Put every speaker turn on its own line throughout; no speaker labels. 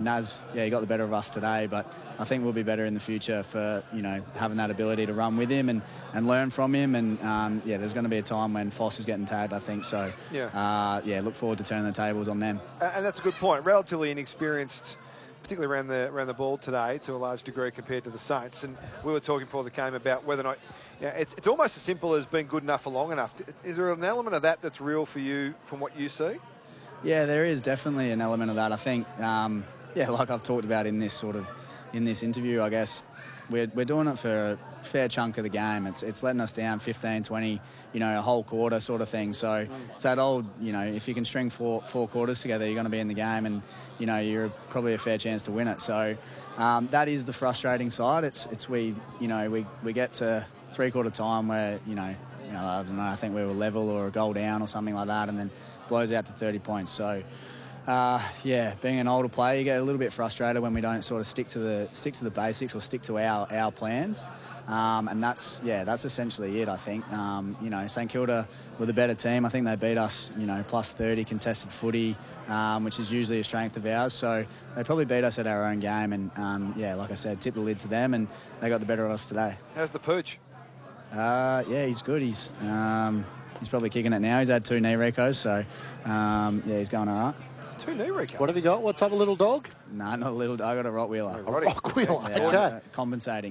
Naz, he got the better of us today, but I think we'll be better in the future for, having that ability to run with him and learn from him. And, there's going to be a time when Foss is getting tagged, I think. So, look forward to turning the tables on them.
And that's a good point. Relatively inexperienced, particularly around the ball today to a large degree compared to the Saints. And we were talking before the game about whether or not it's almost as simple as being good enough for long enough. Is there an element of that that's real for you from what you see?
Yeah, there is definitely an element of that. I think, like I've talked about in this interview, I guess we're doing it for a fair chunk of the game. It's letting us down 15, 20, a whole quarter sort of thing. So it's that old, if you can string four quarters together, you're going to be in the game, and you're probably a fair chance to win it. So that is the frustrating side. It's we get to three-quarter time where I don't know, I think we were level or a goal down or something like that, and then blows out to 30 points. So being an older player, you get a little bit frustrated when we don't sort of stick to the basics or stick to our plans. And that's essentially it, I think. St Kilda were the better team. I think they beat us, plus 30 contested footy, which is usually a strength of ours. So they probably beat us at our own game. And, like I said, tip the lid to them, and they got the better of us today.
How's the pooch?
He's good. He's probably kicking it now. He's had 2 knee recos, so, he's going all right.
2 knee recos?
What have you got? What type of little dog?
No, not a little dog. I got a Rottweiler.
A Rottweiler, okay.
Compensating.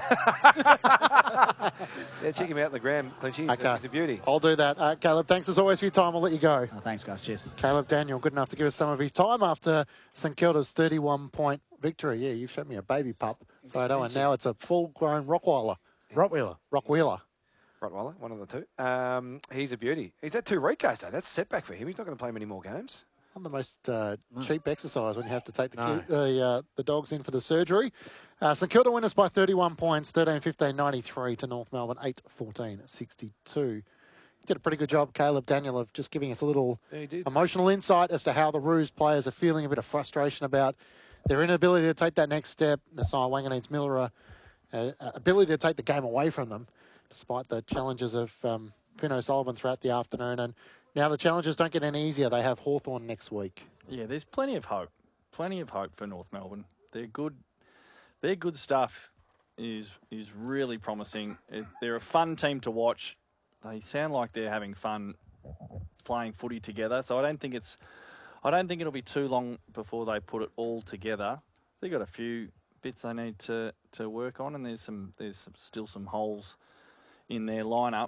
Check him out in the gram, Clinchy.
Okay.
He's a beauty.
I'll do that. Caleb, thanks as always for your time. I'll let you go.
Thanks, guys. Cheers.
Caleb Daniel, good enough to give us some of his time after St Kilda's 31-point victory. Yeah, you showed me a baby pup photo, and now it's a full-grown Rottweiler.
Rottweiler,
one of the two. He's a beauty. He's had 2 recos, though. That's a setback for him. He's not going to play many more games.
Not the most cheap exercise when you have to take the dogs in for the surgery. St Kilda winners by 31 points, 13-15-93 to North Melbourne, 8-14-62. Did a pretty good job, Caleb Daniel, of just giving us a little emotional insight as to how the Roos players are feeling, a bit of frustration about their inability to take that next step. Nasiah Wanganeen-Miller, ability to take the game away from them, despite the challenges of Finn O'Sullivan throughout the afternoon. And now the challenges don't get any easier. They have Hawthorn next week.
Yeah, there's plenty of hope. Plenty of hope for North Melbourne. They're good. Their good stuff is really promising. They're a fun team to watch. They sound like they're having fun playing footy together. So I don't think it'll be too long before they put it all together. They've got a few bits they need to work on, and there's still some holes in their lineup.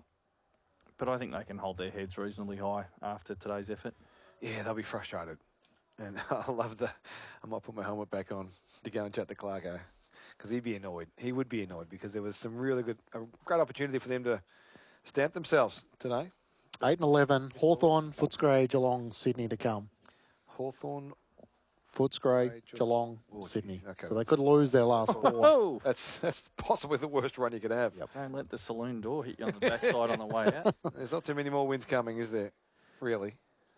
But I think they can hold their heads reasonably high after today's effort.
Yeah, they'll be frustrated. And I might put my helmet back on to go and chat to Clarko, because he'd be annoyed. He would be annoyed, because there was some a great opportunity for them to stamp themselves today.
8 and 11, Hawthorn, Footscray, Geelong, Sydney to come.
Hawthorn,
Footscray, Geelong, Sydney. Okay. So they could lose their last 4.
Oh.
That's possibly the worst run you could have.
Yep. Don't let the saloon door hit you on the backside on the way out.
There's not too many more wins coming, is there? Really?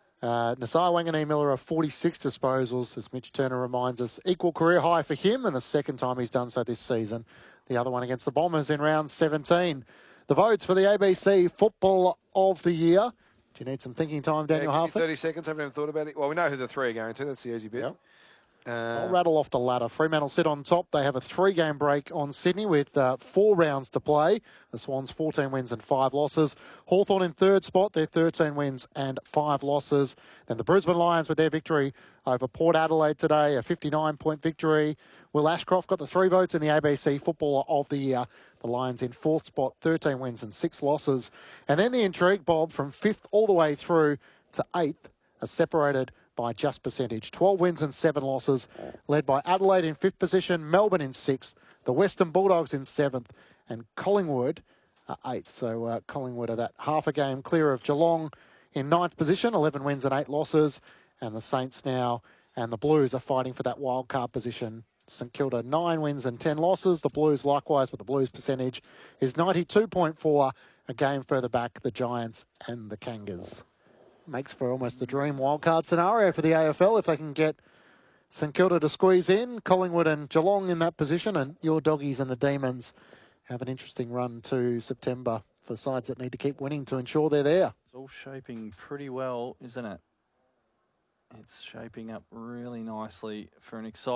Nasiah Wanganeen-Miller are 46 disposals, as Mitch Turner reminds us. Equal career high for him, and the second time he's done so this season. The other one against the Bombers in round 17. The votes for the ABC Football of the Year. Do you need some thinking time, Daniel Harford?
30 seconds. I haven't even thought about it. Well, we know who the 3 are going to. That's the easy bit.
Yep. I'll rattle off the ladder. Fremantle sit on top. They have a 3-game break on Sydney with 4 rounds to play. The Swans 14 wins and 5 losses. Hawthorn in 3rd spot. They're 13 wins and 5 losses. Then the Brisbane Lions with their victory over Port Adelaide today, a 59-point victory. Will Ashcroft got the 3 votes in the ABC Footballer of the Year. The Lions in 4th spot, 13 wins and 6 losses. And then the intrigue, Bob, from 5th all the way through to 8th, are separated by just percentage. 12 wins and 7 losses, led by Adelaide in 5th position, Melbourne in 6th, the Western Bulldogs in 7th, and Collingwood are 8th. So Collingwood are that half a game clear of Geelong in 9th position, 11 wins and 8 losses, and the Saints now and the Blues are fighting for that wild card position. St Kilda 9 wins and 10 losses. The Blues likewise, but the Blues percentage is 92.4, a game further back, the Giants and the Kangas. Makes for almost the dream wildcard scenario for the AFL if they can get St Kilda to squeeze in. Collingwood and Geelong in that position, and your Doggies and the Demons have an interesting run to September for sides that need to keep winning to ensure they're there.
It's all shaping pretty well, isn't it? It's shaping up really nicely for an exciting